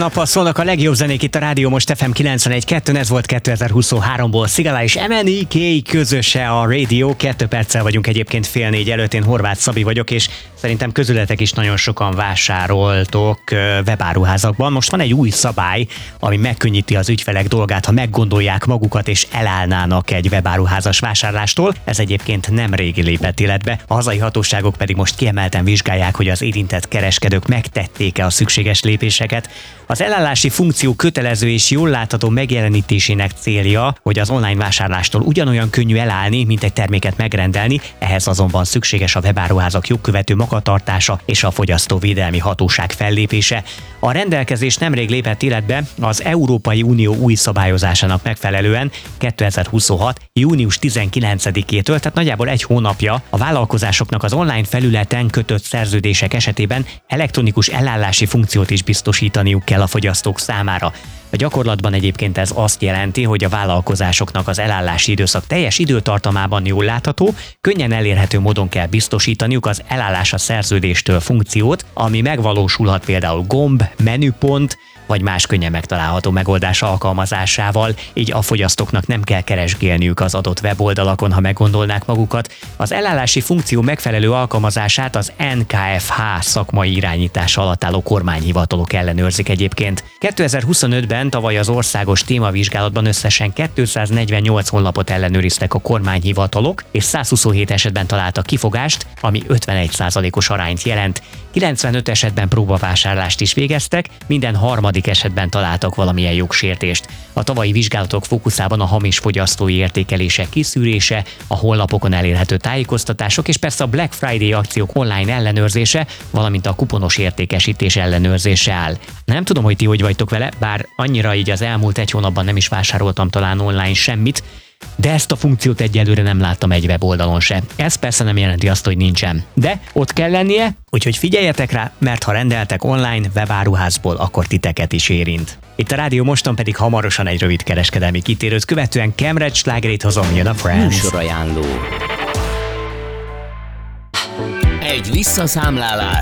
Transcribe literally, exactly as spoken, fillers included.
nappal szólnak a legjobb zenék itt a Rádió Most ef em kilencvenegy kettő, ez volt kétezer-huszonháromból Szigala és em en i ká közöse a rádió. Kettő perccel vagyunk egyébként fél négy előtt, én Horváth Szabi vagyok, és szerintem közületek is nagyon sokan vásároltok webáruházakban. Most van egy új szabály, ami megkönnyíti az ügyfelek dolgát, ha meggondolják magukat és elállnának egy webáruházas vásárlástól. Ez egyébként nem régi lépett életbe. A hazai hatóságok pedig most kiemelten vizsgálják, hogy az érintett kereskedők megtették-e a szükséges lépéseket. Az elállási funkció kötelező és jól látható megjelenítésének célja, hogy az online vásárlástól ugyanolyan könnyű elállni, mint egy terméket megrendelni, ehhez azonban szükséges a webáruházak jogkövető magatartása és a fogyasztóvédelmi hatóság fellépése. A rendelkezés nemrég lépett életbe, az Európai Unió új szabályozásának megfelelően kétezer-huszonhat. június tizenkilencedikétől, tehát nagyjából egy hónapja a vállalkozásoknak az online felületen kötött szerződések esetében elektronikus elállási funkciót is biztosítaniuk kell a fogyasztók számára. A gyakorlatban egyébként ez azt jelenti, hogy a vállalkozásoknak az elállási időszak teljes időtartamában jól látható, könnyen elérhető módon kell biztosítaniuk az elállás a szerződéstől funkciót, ami megvalósulhat például gomb, menüpont, vagy más könnyen megtalálható megoldás alkalmazásával, így a fogyasztóknak nem kell keresgélniük az adott weboldalakon, ha meggondolnák magukat. Az elállási funkció megfelelő alkalmazását az en ká ef há szakmai irányítás alatt álló kormányhivatalok ellenőrzik egyébként. kétezer-huszonötben tavaly az országos témavizsgálatban összesen kétszáznegyvennyolc honlapot ellenőriztek a kormányhivatalok, és százhuszonhét esetben találtak kifogást, ami ötvenegy százalékos arányt jelent. kilencvenöt esetben próbavásárlást is végeztek, minden harmadik esetben találtak valamilyen jogsértést. A tavalyi vizsgálatok fókuszában a hamis fogyasztói értékelések kiszűrése, a honlapokon elérhető tájékoztatások és persze a Black Friday akciók online ellenőrzése, valamint a kuponos értékesítés ellenőrzése áll. Nem tudom, hogy ti hogy vagytok vele, bár annyira így az elmúlt egy hónapban nem is vásároltam talán online semmit, de ezt a funkciót egyelőre nem láttam egy weboldalon se. Ez persze nem jelenti azt, hogy nincsen. De ott kell lennie, úgyhogy figyeljetek rá, mert ha rendeltek online webáruházból, akkor titeket is érint. Itt a Rádió Moston pedig hamarosan egy rövid kereskedelmi kitérőt követően Kemred slágerét hozom, jön a Friends. Műsorajánló. Egy visszaszámlálás